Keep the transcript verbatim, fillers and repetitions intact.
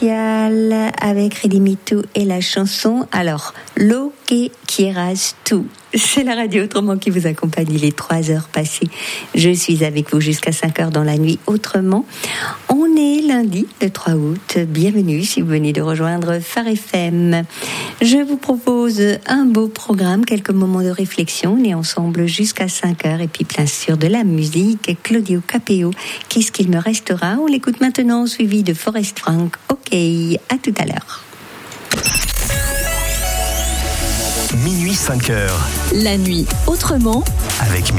Avec Redimitu et la chanson, alors, Lo que quieras tu. C'est la radio autrement qui vous accompagne, il est trois heures passées. Je suis avec vous jusqu'à cinq heures dans la nuit autrement. On est lundi, le trois août. Bienvenue si vous venez de rejoindre Phare F M. Je vous propose un beau programme, quelques moments de réflexion. On est ensemble jusqu'à cinq heures et puis plein sûr de la musique. Claudio Capéo, qu'est-ce qu'il me restera? On l'écoute maintenant, suivi de Forest Frank. Ok, à tout à l'heure. Minuit cinq heures. La nuit autrement. Avec